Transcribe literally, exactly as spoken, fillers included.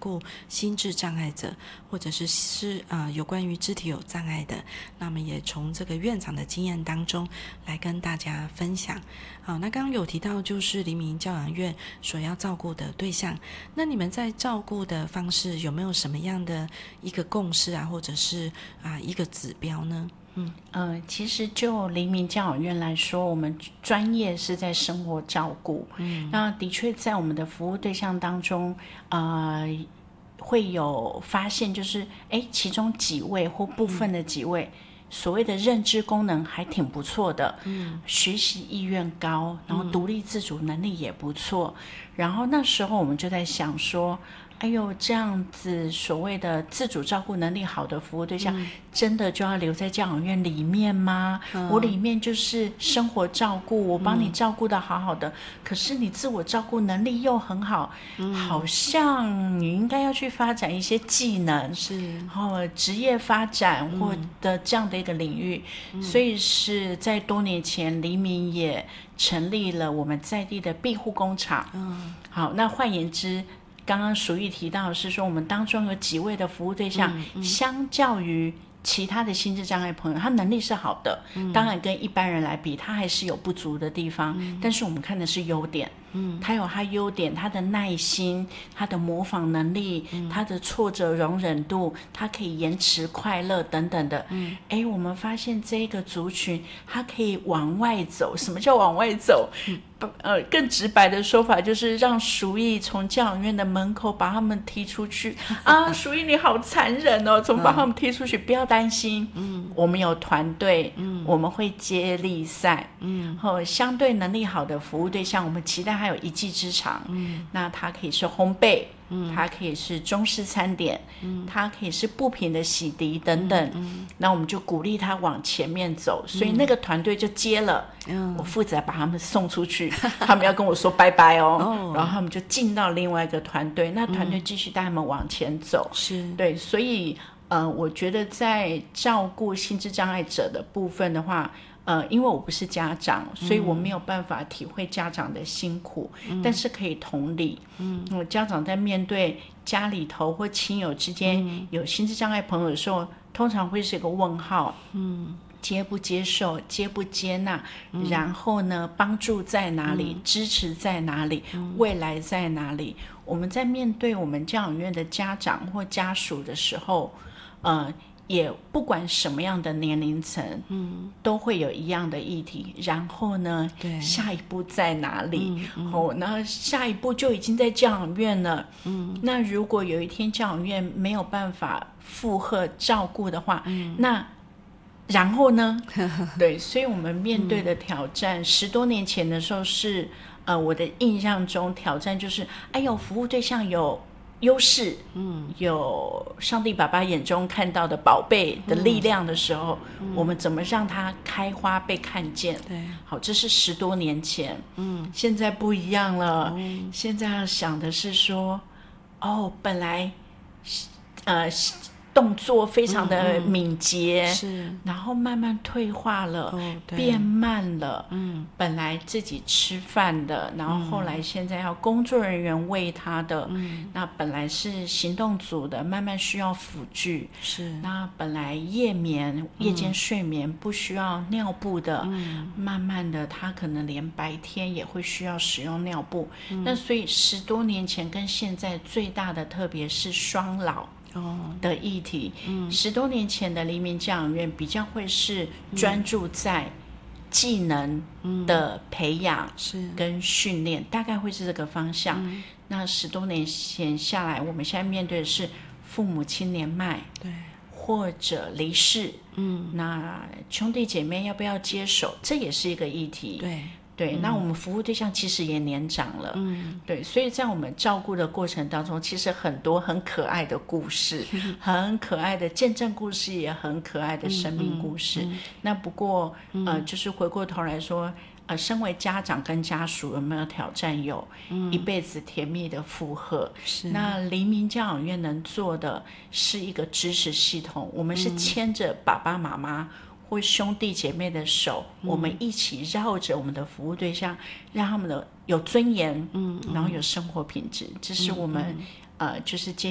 顾心智障碍者，或者是是呃有关于肢体有障碍的，那么也从这个院长的经验当中来跟大家分享。好，那刚刚有提到就是黎明教养院所要照顾的对象，那你们在照顾的方式有没有什么样的一个共识啊，或者是啊一个指标呢？嗯， 呃，其实就黎明教养院来说，我们专业是在生活照顾，嗯，那的确在我们的服务对象当中，呃，会有发现，就是哎，其中几位或部分的几位。嗯所谓的认知功能还挺不错的，嗯，学习意愿高，然后独立自主能力也不错，嗯，然后那时候我们就在想说，哎呦，这样子所谓的自主照顾能力好的服务对象，嗯，真的就要留在教养院里面吗？嗯，我里面就是生活照顾，我帮你照顾得好好的，嗯，可是你自我照顾能力又很好，嗯，好像你应该要去发展一些技能， 是， 然后职业发展或的这样的一个领域，嗯，所以是在多年前黎明也成立了我们在地的庇护工厂。嗯，好，那换言之，刚刚淑玉提到的是说，我们当中有几位的服务对象，嗯嗯，相较于其他的心智障碍朋友，他能力是好的，嗯，当然跟一般人来比，他还是有不足的地方，嗯，但是我们看的是优点。嗯，他有他优点，他的耐心，他的模仿能力，嗯，他的挫折容忍度，他可以延迟快乐等等的。嗯，哎，我们发现这个族群，他可以往外走。什么叫往外走？嗯，呃，更直白的说法就是让淑义从教养院的门口把他们踢出去。啊，淑义你好残忍哦，怎么把他们踢出去？嗯，不要担心，嗯，我们有团队，嗯，我们会接力赛，嗯，和相对能力好的服务对象，我们期待他有一技之长，嗯，那它可以是烘焙，嗯，它可以是中式餐点，嗯，它可以是布品的洗涤等等，嗯嗯，那我们就鼓励他往前面走，所以那个团队就接了，嗯，我负责把他们送出去，他们要跟我说拜拜哦，哦，然后他们就进到另外一个团队，那团队继续带他们往前走，是，对，所以呃，我觉得在照顾心智障碍者的部分的话。呃，因为我不是家长，所以我没有办法体会家长的辛苦，嗯，但是可以同理。嗯，家长在面对家里头或亲友之间有心智障碍朋友的时候，通常会是一个问号。嗯，接不接受，接不接纳，嗯，然后呢，帮助在哪里，嗯，支持在哪里，嗯，未来在哪里？我们在面对我们教养院的家长或家属的时候，呃。也不管什么样的年龄层，嗯，都会有一样的议题。然后呢，对，下一步在哪里？嗯嗯，哦，然后下一步就已经在教养院了。嗯，那如果有一天教养院没有办法负荷照顾的话，嗯，那然后呢？对，所以我们面对的挑战，嗯，十多年前的时候是，呃，我的印象中挑战就是，哎呦，服务对象有。优势，嗯，有上帝爸爸眼中看到的宝贝的力量的时候，嗯，我们怎么让它开花被看见？对，好，这是十多年前，嗯，现在不一样了，嗯，现在要想的是说，哦，本来，呃。动作非常的敏捷，嗯嗯，是，然后慢慢退化了，哦，变慢了，嗯，本来自己吃饭的，然后后来现在要工作人员喂他的，嗯，那本来是行动组的，慢慢需要辅具，是，那本来夜眠、夜间睡眠不需要尿布的，嗯，慢慢的他可能连白天也会需要使用尿布，嗯，那所以十多年前跟现在最大的特别是双老。的议题，嗯，十多年前的黎明教养院比较会是专注在技能的培养跟训练，嗯，大概会是这个方向。嗯，那十多年前下来，我们现在面对的是父母亲年迈，对，或者离世，嗯，那兄弟姐妹要不要接手，这也是一个议题，对。对，嗯，那我们服务对象其实也年长了，嗯，对，所以在我们照顾的过程当中，其实很多很可爱的故事，嗯，很可爱的见证故事，也很可爱的生命故事。嗯嗯，那不过，嗯，呃，就是回过头来说，呃，身为家长跟家属有没有挑战？有，嗯，一辈子甜蜜的负荷。是，那黎明教养院能做的是一个支持系统，我们是牵着爸爸妈妈。或兄弟姐妹的手，嗯，我们一起绕着我们的服务对象，让他们的有尊严，嗯，然后有生活品质，这是我们，嗯嗯，呃，就是接